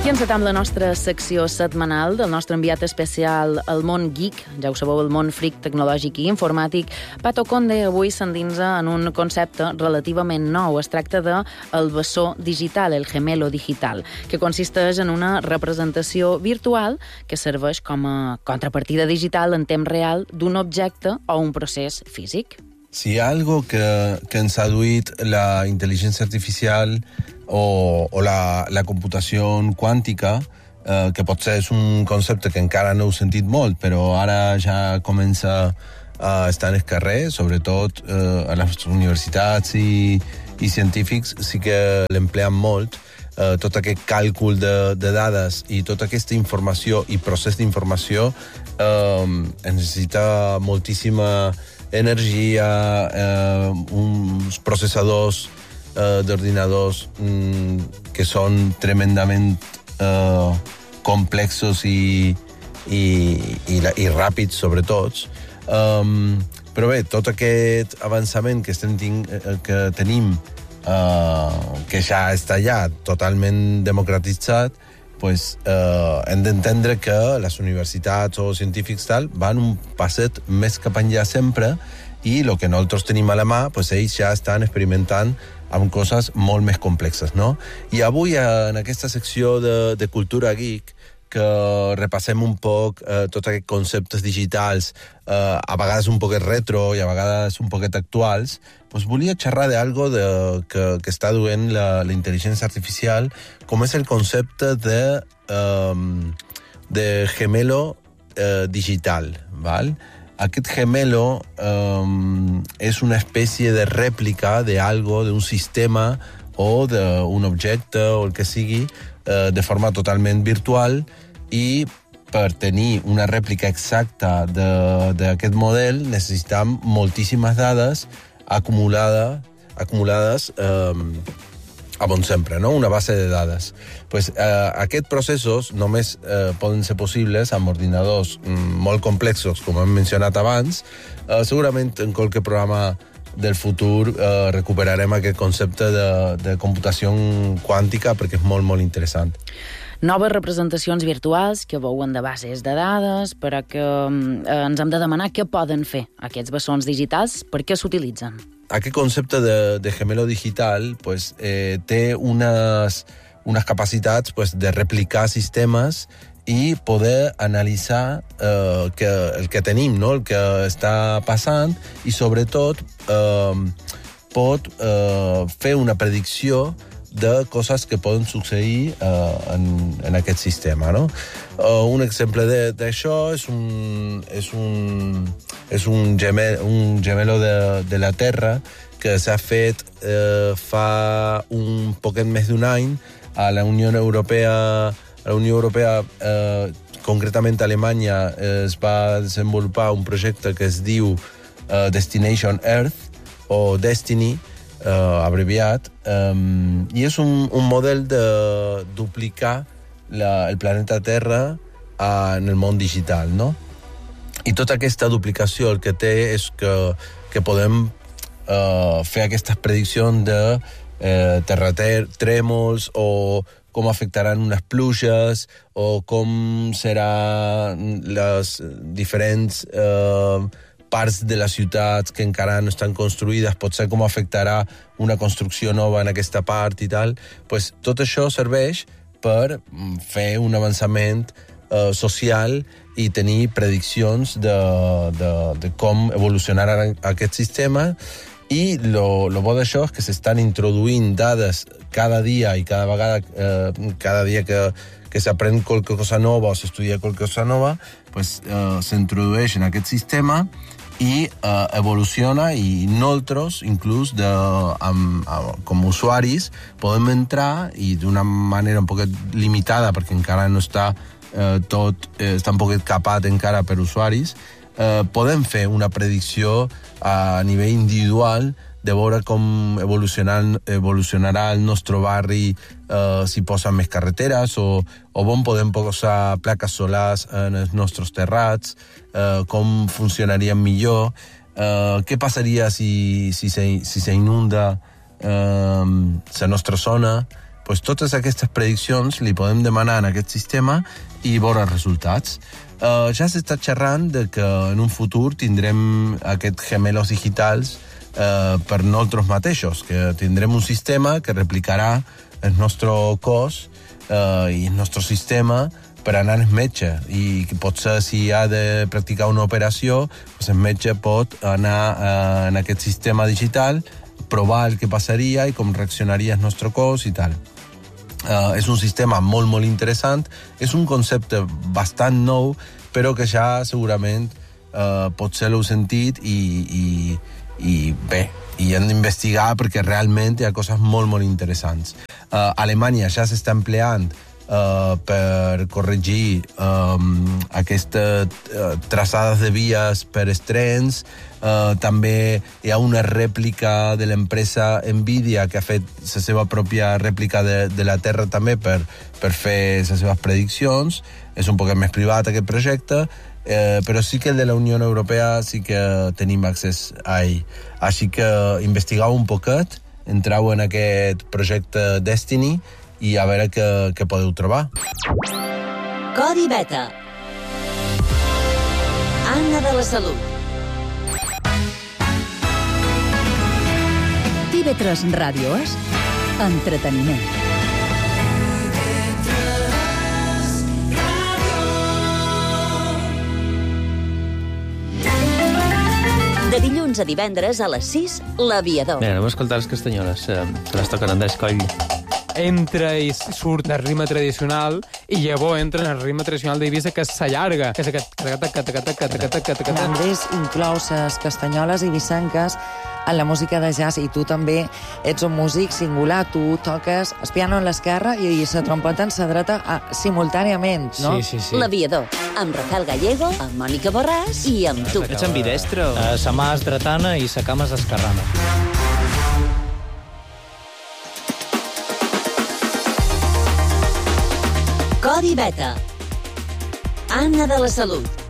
I encetam la nostra secció setmanal del nostre enviat especial al món geek, ja ho sabeu, el món freak tecnològic i informàtic. Pato Conde avui s'endinsa en un concepte relativament nou. Es tracta de el bessó digital, el gemelo digital, que consisteix en una representació virtual que serveix com a contrapartida digital en temps real d'un objecte o un procés físic. Si hi ha algo que ens ha duit la intel·ligència artificial o la computació quàntica, que potser és un concepte que encara no heu sentit molt, però ara ja comença a estar en el carrer, sobretot a les universitats i científics sí que l'empleen molt, tot aquest càlcul de dades i tota aquesta informació i procés d'informació necessita moltíssima energia, uns processadors d'ordinadors que són tremendament complexos i ràpids, sobretot. Però bé, tot aquest avançament que tenim, que ja està allà, totalment democratitzat, pues, hem d'entendre que les universitats o científics van un passet més cap enllà sempre i el que nosaltres tenim a la mà, pues, ells ja estan experimentant amb coses molt més complexes, no? I avui, en aquesta secció de cultura geek, que repassem un poc tots aquests conceptes digitals, a vegades un poquet retro i a vegades un poquet actuals, doncs volia xerrar d'algo que està duent la intel·ligència artificial, com és el concepte de gemelo digital, val? Aquest gemelo és una espècie de rèplica d'algo, d'un sistema o d'un objecte o el que sigui, de forma totalment virtual, i per tenir una rèplica exacta d'aquest model necessitam moltíssimes dades acumulades a bon sempre, no? Una base de dades. Pues, aquests processos només poden ser possibles amb ordinadors molt complexos, com hem mencionat abans. Segurament en qualque programa del futur recuperarem aquest concepte de computació quàntica perquè és molt, molt interessant. Noves representacions virtuals que veuen de bases de dades, però que ens hem de demanar què poden fer aquests bessons digitals, per què s'utilitzen. Aquest concepte de gemelo digital pues, té unes capacitats pues, de replicar sistemes i poder analitzar el que tenim, no? El que està passant, i sobretot pot fer una predicció de coses que poden succeir en aquest sistema, no? Un exemple d'això és un gemelo de la Terra que s'ha fet fa un poquet més d'un any a la Unió Europea. A la Unió Europea, concretament a Alemanya, es va desenvolupar un projecte que es diu Destination Earth, o Destiny, abreviat, i és un model de duplicar el planeta Terra en el món digital, no? I tota aquesta duplicació el que té és que podem fer aquestes prediccions de terratrèmols o com afectaran unes pluges o com seran les diferents parts de les ciutats que encara no estan construïdes, potser com afectarà una construcció nova en aquesta part i tal. Pues, tot això serveix per fer un avançament social i tenir prediccions de com evolucionarà aquest sistema. I lo bo d'això és que s'estan introduint dades cada dia i cada vegada, cada dia que s'aprèn qualque cosa nova o s'estudia qualque cosa nova, pues, s'introdueix en aquest sistema i evoluciona, i nosaltres, inclús com a usuaris, podem entrar i d'una manera un poquet limitada, perquè encara no està està un poquet capat encara per usuaris, podem fer una predicció a nivell individual de veure com evolucionarà el nostre barri, si posen més carreteres o on podem posar plaques solars en els nostres terrats, com funcionarien millor, què passaria si s'inunda la nostra zona, pues totes aquestes prediccions li podem demanar en aquest sistema i veure els resultats. Ja s'està xerrant de que en un futur tindrem aquests gemelos digitals per nosaltres mateixos, que tindrem un sistema que replicarà el nostre cos i el nostre sistema per anar al metge, i potser si ha de practicar una operació, doncs el metge pot anar en aquest sistema digital, provar el que passaria i com reaccionaria el nostre cos i tal. És un sistema molt, molt interessant, és un concepte bastant nou, però que ja segurament potser l'heu sentit i bé, i hem d'investigar perquè realment hi ha coses molt, molt interessants. A Alemanya ja s'està empleant per corregir aquestes traçades de vies per els trens. També hi ha una rèplica de l'empresa Nvidia que ha fet la seva pròpia rèplica de la Terra també per fer les seves prediccions. És un poc més privat aquest projecte, però sí que el de la Unió Europea sí que tenim accés a ell. Així que investigueu un poquet, entreu en aquest projecte Destiny i a veure què podeu trobar. Codi Beta. Anna de la Salut. TV3 Ràdio és entreteniment. De dilluns a divendres a les 6, L'Aviador. Mira, anem a escoltar les castanyoles, que les toquen Andrés Coll. Entra i surt el ritme tradicional i llavors entra en el ritme tradicional d'Eivissa, que s'allarga, que és aquest... L'Andrés inclou les castanyoles eivissenques en la música de jazz, i tu també ets un músic singular. Tu toques el piano en l'esquerra i la trompeta en la dreta simultàniament, no? Sí. L'Aviador, amb Rafael Gallego, amb Mònica Borràs i amb tu. Ets ambidestre? Sa mà és dretana i sa cama és esquerrana. Codi Beta. Anna de la Salut.